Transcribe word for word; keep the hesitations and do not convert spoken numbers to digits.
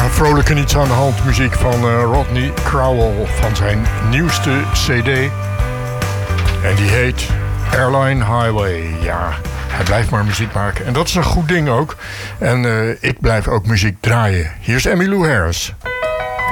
Vrolijk en iets aan de hand muziek van uh, Rodney Crowell van zijn nieuwste cd. En die heet Airline Highway. Ja, hij blijft maar muziek maken. En dat is een goed ding ook. En uh, ik blijf ook muziek draaien. Hier is Emmylou Harris.